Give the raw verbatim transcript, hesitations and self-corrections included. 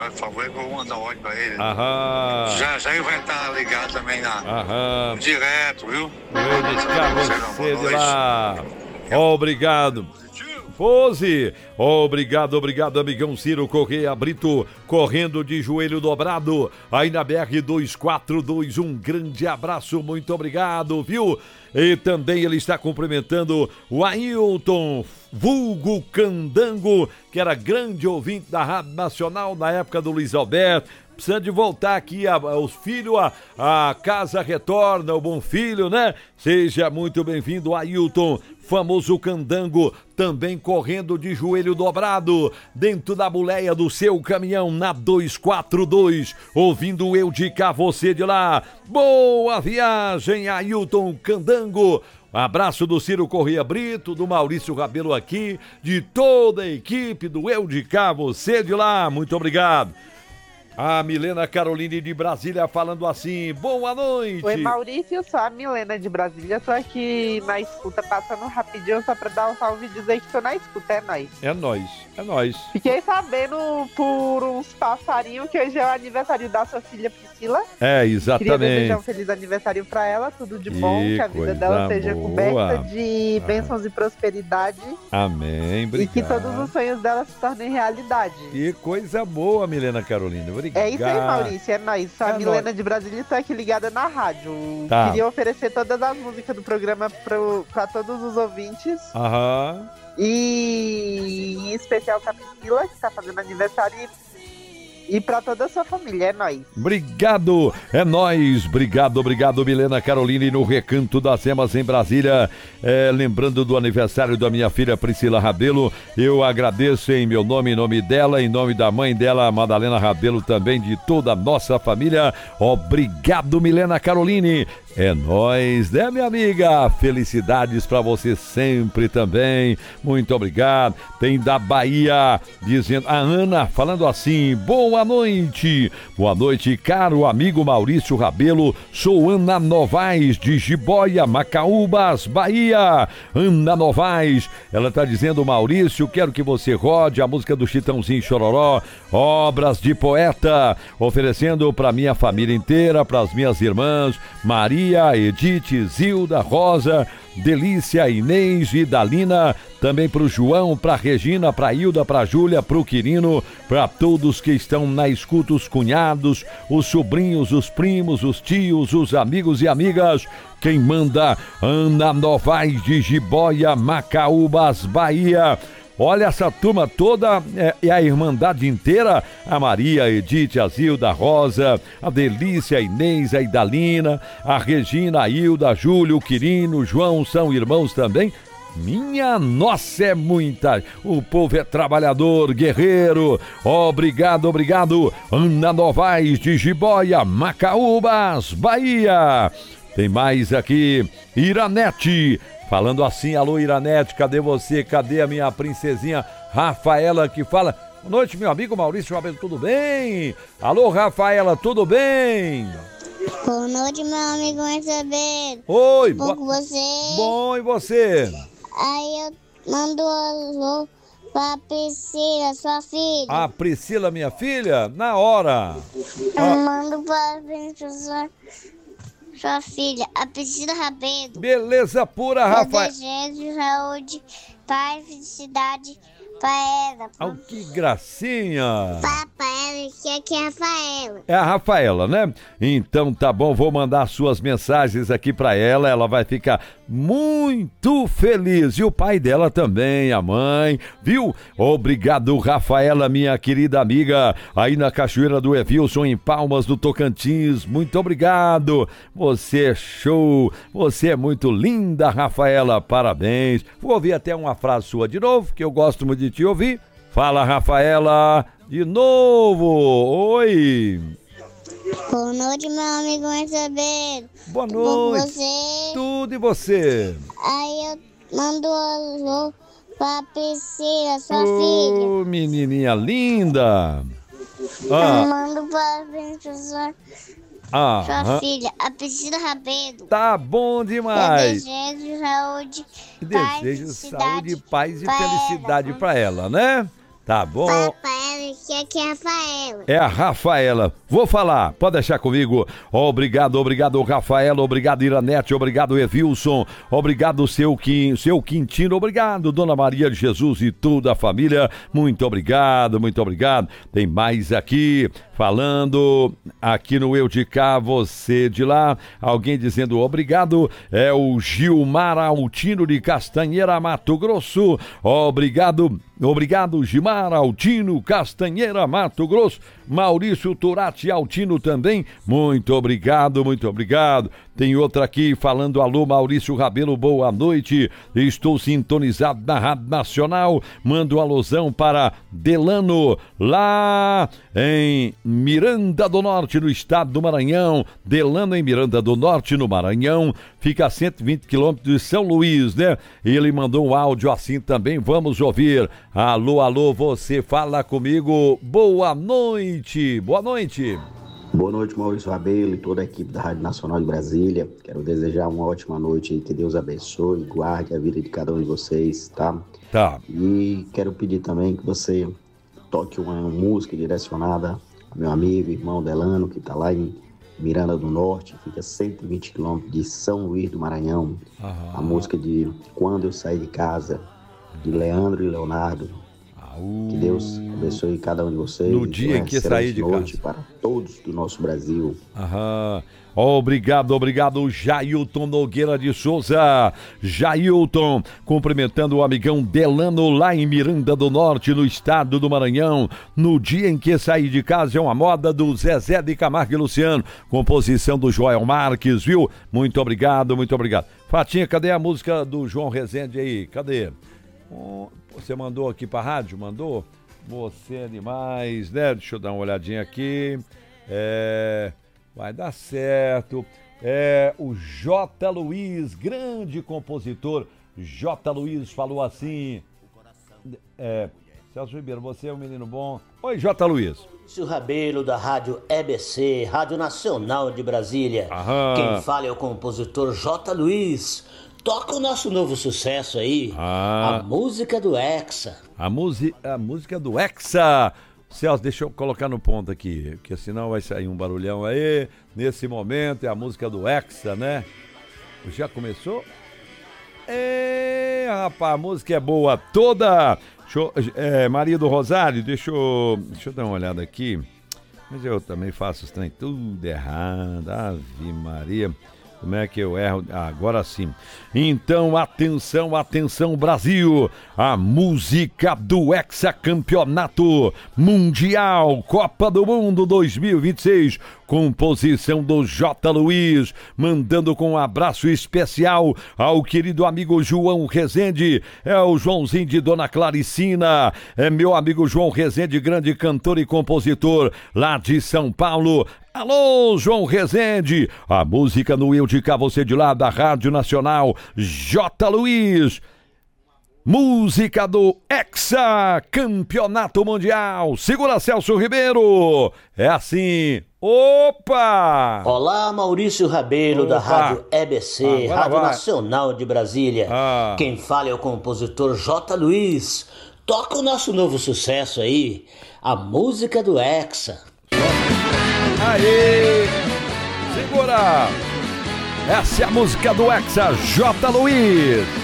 Por favor, eu vou mandar um áudio pra ele. Aham. Já, já ele vai estar ligado também na, Aham. direto, viu? Vou dedicar você de lá. Obrigado. Pose. Obrigado, obrigado, amigão Ciro Correia Brito, correndo de joelho dobrado, aí na B R dois quatro dois. Um grande abraço, muito obrigado, viu? E também ele está cumprimentando o Ailton, vulgo Candango, que era grande ouvinte da Rádio Nacional na época do Luiz Alberto. Precisa de voltar aqui aos filhos, a, a casa retorna, o bom filho, né? Seja muito bem-vindo, Ailton, famoso Candango, também correndo de joelho dobrado, dentro da boleia do seu caminhão na dois quatro dois, ouvindo eu de cá, você de lá. Boa viagem, Ailton Candango. Um abraço do Ciro Correia Brito, do Maurício Rabelo aqui, de toda a equipe do Eu de Cá, você de lá. Muito obrigado. A Milena Caroline de Brasília falando assim, boa noite. Oi, Maurício, eu sou a Milena de Brasília, tô aqui na escuta, passando rapidinho só pra dar um salve e dizer que tô na escuta, é nóis. É nóis, é nóis. Fiquei sabendo por uns passarinhos que hoje é o aniversário da sua filha Priscila. É, exatamente. Queria desejar um feliz aniversário pra ela, tudo de bom, que que a vida dela seja boa. coberta de bênçãos ah. e prosperidade. Amém, obrigado. E que todos os sonhos dela se tornem realidade. Que coisa boa, Milena Carolina, obrigado. É isso aí, Maurício, é nóis. Sou a é Milena nóis. de Brasília, tô aqui ligada na rádio. Tá. Queria oferecer todas as músicas do programa pro, pra todos os ouvintes. Aham. E em especial pra Priscila, que tá fazendo aniversário. E... E pra toda a sua família, é nóis. Obrigado, é nóis. Obrigado, obrigado, Milena Caroline, no Recanto das Emas em Brasília. É, lembrando do aniversário da minha filha Priscila Rabelo, eu agradeço em meu nome, em nome dela, em nome da mãe dela, Madalena Rabelo, também de toda a nossa família. Obrigado, Milena Caroline. É nóis, né, minha amiga? Felicidades pra você sempre também. Muito obrigado. Tem da Bahia, dizendo, a Ana falando assim, boa noite. Boa noite, caro amigo Maurício Rabelo. Sou Ana Novaes, de Jiboia, Macaúbas, Bahia. Ana Novaes, ela tá dizendo, Maurício, quero que você rode a música do Chitãozinho Chororó, Obras de Poeta, oferecendo pra minha família inteira, pras minhas irmãs, Maria, Edith, Zilda, Rosa, Delícia, Inês e Dalina, também pro João, pra Regina, pra Hilda, pra Júlia, pro Quirino, pra todos que estão na escuta, os cunhados, os sobrinhos, os primos, os tios, os amigos e amigas. Quem manda, Ana Novaes de Jiboia, Macaúbas, Bahia. Olha essa turma toda, é, é a Irmandade inteira, a Maria, a Edith, a Zilda, a Rosa, a Delícia, a Inês, a Idalina, a Regina, a Hilda, a Júlio, o Quirino, o João, são irmãos também. Minha nossa, é muita. O povo é trabalhador, guerreiro. Obrigado, obrigado. Ana Novaes de Jiboia, Macaúbas, Bahia. Tem mais aqui, Iranete. Falando assim, alô Iranete, cadê você? Cadê a minha princesinha Rafaela que fala? Boa noite, meu amigo Maurício Rabelo, tudo bem? Alô Rafaela, tudo bem? Boa noite, meu amigo Rabelo. Oi, bom com você? Bom, e você? Aí eu mando alô pra Priscila, sua filha. A Priscila, minha filha? Na hora. Eu ah. mando pra Priscila, sua filha, a Priscila Rabelo. Beleza pura, Rafael. Eu desejo saúde, paz, felicidade pra ela. Pra... Oh, que gracinha. Pra, pra ela, que aqui é a Rafaela. É a Rafaela, né? Então tá bom, vou mandar suas mensagens aqui pra ela, ela vai ficar muito feliz. E o pai dela também, a mãe, viu? Obrigado, Rafaela, minha querida amiga, aí na Cachoeira do Evilson, em Palmas do Tocantins. Muito obrigado. Você é show. Você é muito linda, Rafaela. Parabéns. Vou ouvir até uma frase sua de novo, que eu gosto muito de te ouvir. Fala, Rafaela, de novo. Oi. Boa noite, meu amigo Rabelo. Boa noite. Você? Tudo, e você? Aí eu mando alô pra Priscila, sua oh, filha. Menininha linda. Ah. Eu mando pra Priscila, ah, sua ah. filha, a Priscila Rabelo. Tá bom demais. Eu desejo saúde, desejo paz, saúde, paz e pra felicidade ela. pra ela, né? Tá bom. Pra, pra ela, que aqui é a Rafaela. É a Rafaela. Vou falar, pode deixar comigo. Obrigado, obrigado, Rafaela. Obrigado, Iranete. Obrigado, Evilson. Obrigado, seu, Quim, seu Quintino. Obrigado, Dona Maria de Jesus e toda a família. Muito obrigado, muito obrigado. Tem mais aqui, falando aqui no Eu de Cá, você de lá. Alguém dizendo obrigado. É o Gilmar Altino de Castanheira, Mato Grosso. Obrigado. Obrigado, Gilmar Altino, Castanheira, Mato Grosso. Maurício Turati Altino também. Muito obrigado, muito obrigado. Tem outra aqui falando, alô, Maurício Rabelo, boa noite. Estou sintonizado na Rádio Nacional. Mando um alusão para Delano, lá em Miranda do Norte, no estado do Maranhão. Delano em Miranda do Norte, no Maranhão. Fica a cento e vinte quilômetros de São Luís, né? E ele mandou um áudio assim também. Vamos ouvir. Alô, alô, você fala comigo. Boa noite. Boa noite. Boa noite, Maurício Rabelo e toda a equipe da Rádio Nacional de Brasília. Quero desejar uma ótima noite e que Deus abençoe e guarde a vida de cada um de vocês, tá? Tá. E quero pedir também que você toque uma música direcionada ao meu amigo, irmão Delano, que está lá em Miranda do Norte, fica cento e vinte quilômetros de São Luís do Maranhão. Aham. A música de Quando Eu Saí de Casa, de Leandro e Leonardo. Que Deus abençoe cada um de vocês. No dia em que sair de noite casa. Para todos do nosso Brasil. Aham. Obrigado, obrigado, Jailton Nogueira de Souza. Jailton, cumprimentando o amigão Delano lá em Miranda do Norte, no estado do Maranhão. No dia em que sair de casa, é uma moda do Zezé de Camargo e Luciano. Composição do Joel Marques, viu? Muito obrigado, muito obrigado. Fatinha, cadê a música do João Rezende aí? Cadê? Você mandou aqui pra rádio? Mandou? Você é demais, né? Deixa eu dar uma olhadinha aqui. É... Vai dar certo. É o J. Luiz, grande compositor. J. Luiz falou assim. É... Celso Ribeiro, você é um menino bom. Oi, J. Luiz. Maurício Rabelo, da Rádio E B C, Rádio Nacional de Brasília. Aham. Quem fala é o compositor J. Luiz. Toca o nosso novo sucesso aí, ah. a música do Hexa. A, musi- a música do Hexa. Celso, deixa eu colocar no ponto aqui, porque senão vai sair um barulhão aí. Nesse momento é a música do Hexa, né? Já começou? É, rapaz, a música é boa toda. Deixa eu, é, Maria do Rosário, deixa eu, deixa eu dar uma olhada aqui. Mas eu também faço os trem tudo errado. Ave Maria. Como é que eu erro? Ah, agora sim. Então, atenção, atenção, Brasil. A música do hexacampeonato mundial, Copa do Mundo dois mil e vinte e seis. Composição do J. Luiz, mandando com um abraço especial ao querido amigo João Rezende. É o Joãozinho de Dona Claricina. É meu amigo João Rezende, grande cantor e compositor lá de São Paulo. Alô, João Rezende, a música no Eu de Cá, você de lá da Rádio Nacional, J. Luiz, música do Hexa Campeonato Mundial. Segura, Celso Ribeiro, é assim, opa! Olá, Maurício Rabelo, da Rádio E B C, Agora Rádio vai. Nacional de Brasília. Ah. Quem fala é o compositor J. Luiz. Toca o nosso novo sucesso aí, a música do Hexa. Aê! Segura! Essa é a música do Hexa, J. Luiz.